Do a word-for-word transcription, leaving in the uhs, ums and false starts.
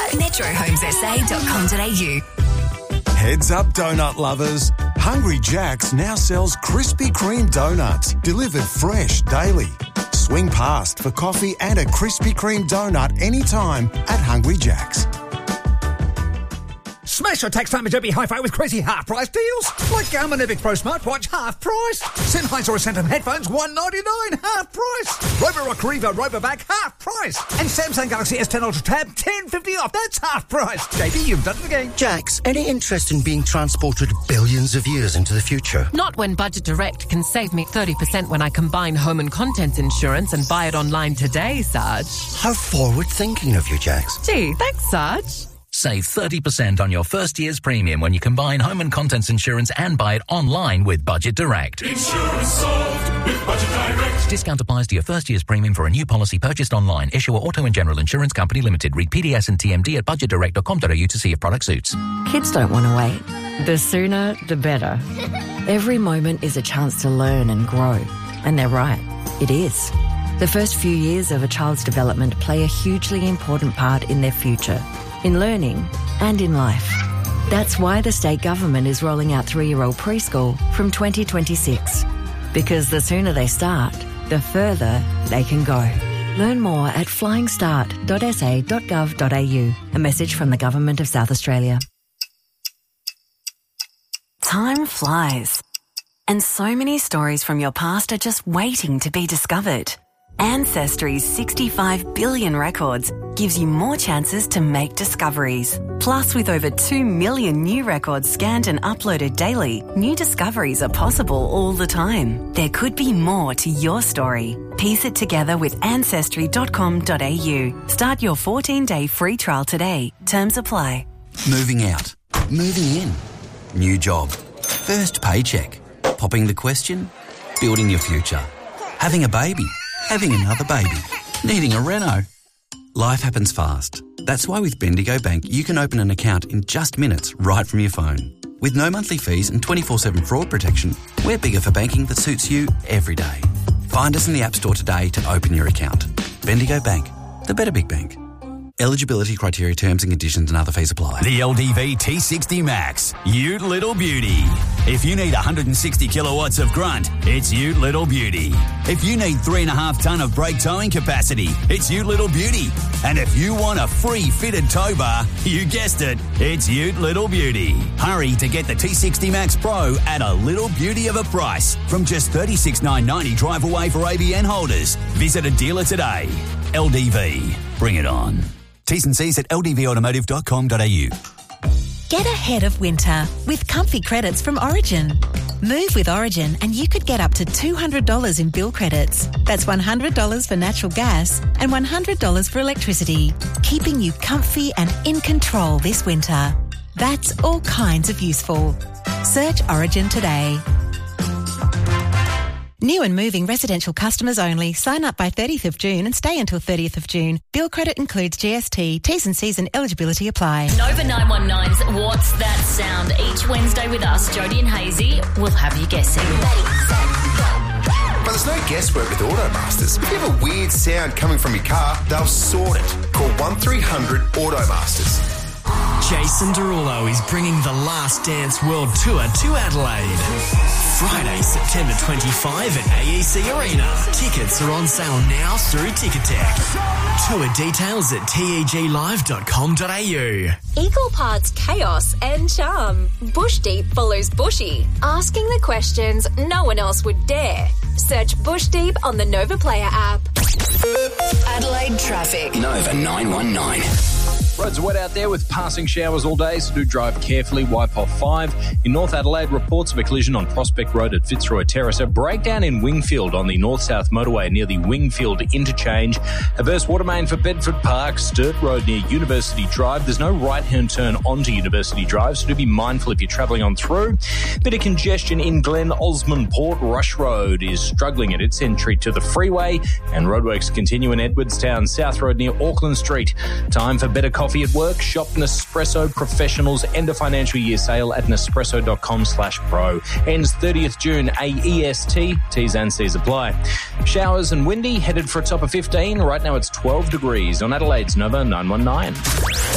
metro homes s a dot com dot a u. Heads up, donut lovers. Hungry Jack's now sells Krispy Kreme donuts, delivered fresh daily. Swing past for coffee and a Krispy Kreme donut anytime at Hungry Jack's. Smash your tax time at J B Hi-Fi with crazy half-price deals. Like Garmin Epic Pro smartwatch, half price. Sennheiser Ascension headphones, one ninety-nine, half price. Roborock Revo Robovac, half price. And Samsung Galaxy S ten Ultra Tab, ten fifty off. That's half price. J B, you've done it again. Jax, any interest in being transported billions of years into the future? Not when Budget Direct can save me thirty percent when I combine home and contents insurance and buy it online today, Sarge. How forward-thinking of you, Jax. Gee, thanks, Sarge. Save thirty percent on your first year's premium when you combine home and contents insurance and buy it online with Budget Direct. Insurance solved with Budget Direct. Discount applies to your first year's premium for a new policy purchased online. Issuer Auto and General Insurance Company Limited. Read P D S and T M D at budget direct dot com dot a u to see if product suits. Kids don't want to wait. The sooner, the better. Every moment is a chance to learn and grow. And they're right. It is. The first few years of a child's development play a hugely important part in their future, in learning and in life. That's why the state government is rolling out three-year-old preschool from twenty twenty-six. Because the sooner they start, the further they can go. Learn more at flying start dot s a dot gov dot a u. A message from the Government of South Australia. Time flies. And so many stories from your past are just waiting to be discovered. Ancestry's sixty-five billion records gives you more chances to make discoveries. Plus, with over two million new records scanned and uploaded daily, new discoveries are possible all the time. There could be more to your story. Piece it together with ancestry dot com dot a u. Start your fourteen-day free trial today. Terms apply. Moving out. Moving in. New job. First paycheck. Popping the question. Building your future. Having a baby. Having another baby. Needing a reno. Life happens fast. That's why with Bendigo Bank you can open an account in just minutes right from your phone. With no monthly fees and twenty-four seven fraud protection, we're bigger for banking that suits you every day. Find us in the App Store today to open your account. Bendigo Bank, the better big bank. Eligibility criteria, terms and conditions and other fees apply. The L D V T sixty Max, Ute Little Beauty. If you need one hundred sixty kilowatts of grunt, it's Ute Little Beauty. If you need three and a half tonne of brake towing capacity, it's Ute Little Beauty. And if you want a free fitted tow bar, you guessed it, it's Ute Little Beauty. Hurry to get the T sixty Max Pro at a little beauty of a price from just thirty-six thousand nine hundred ninety drive away for A B N holders. Visit a dealer today. L D V, bring it on. T's and C's at l d v automotive dot com dot a u. Get ahead of winter with comfy credits from Origin. Move with Origin and you could get up to two hundred dollars in bill credits. That's one hundred dollars for natural gas and one hundred dollars for electricity, keeping you comfy and in control this winter. That's all kinds of useful. Search Origin today. New and moving residential customers only. Sign up by thirtieth of June and stay until thirtieth of June. Bill credit includes G S T. T's and C's and eligibility apply. Nova nine one nine's What's That Sound? Each Wednesday with us, Jodie and Hazy, will have you guessing. But there's no guesswork with Automasters. If you have a weird sound coming from your car, they'll sort it. Call one three hundred Automasters. Jason Derulo is bringing the Last Dance World Tour to Adelaide. Friday, September twenty-fifth at A E C Arena. Tickets are on sale now through Ticketek. Tour details at t e g live dot com dot a u. Equal parts chaos and charm. Bush Deep follows Bushy, asking the questions no one else would dare. Search Bush Deep on the Nova Player app. Adelaide traffic. Nova nine one nine. Roads are wet out there with passing showers all day, so do drive carefully. Wipe off five. In North Adelaide, reports of a collision on Prospect Road at Fitzroy Terrace. A breakdown in Wingfield on the north-south motorway near the Wingfield interchange. A burst water main for Bedford Park, Sturt Road near University Drive. There's no right-hand turn onto University Drive, so do be mindful if you're travelling on through. Bit of congestion in Glen Osmond Port. Rush Road is struggling at its entry to the freeway, and roadworks continue in Edwardstown, South Road near Auckland Street. Time for better coffee at work. Shop Nespresso Professionals end of financial year sale at nespresso dot com slash pro. Ends thirtieth of June, A E S T. T's and C's apply. Showers and windy, headed for a top of fifteen. Right now it's twelve degrees on Adelaide's Nova nine one nine.